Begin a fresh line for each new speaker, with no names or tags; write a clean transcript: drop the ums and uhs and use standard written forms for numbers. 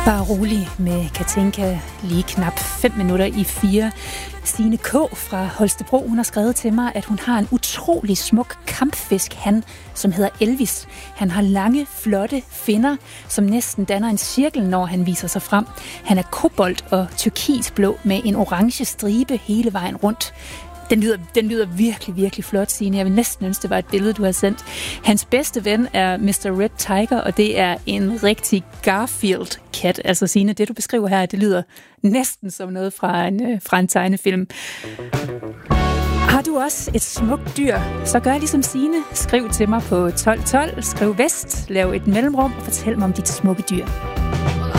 Bare rolig med Katinka, lige knap 5 minutter i 4. Signe K. fra Holstebro, hun har skrevet til mig, at hun har en utrolig smuk kampfisk, som hedder Elvis. Han har lange, flotte finner, som næsten danner en cirkel, når han viser sig frem. Han er kobolt og turkisblå med en orange stribe hele vejen rundt. Den lyder virkelig, virkelig flot, Signe. Jeg vil næsten ønske, det var et billede, du har sendt. Hans bedste ven er Mr. Red Tiger, og det er en rigtig Garfield-kat. Altså, Signe, det du beskriver her, det lyder næsten som noget fra en tegnefilm. Har du også et smukt dyr, så gør ligesom Signe. Skriv til mig på 1212, skriv vest, lav et mellemrum og fortæl mig om dit smukke dyr.